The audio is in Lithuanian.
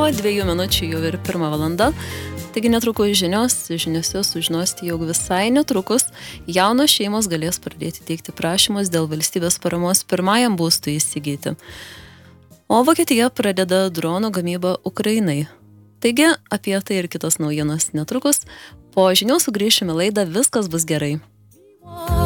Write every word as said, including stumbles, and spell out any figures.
Po dviejų minučių jau ir pirmą valandą. Taigi netrukus žinios, žiniose sužinosite, jog visai netrukus jaunos šeimos galės pradėti teikti prašymus dėl valstybės paramos pirmajam būstui įsigyti. O Vokietija pradeda dronų gamybą Ukrainai. Taigi apie tai ir kitos naujienos netrukus. Po žinių sugrįšime laidą Viskas bus gerai.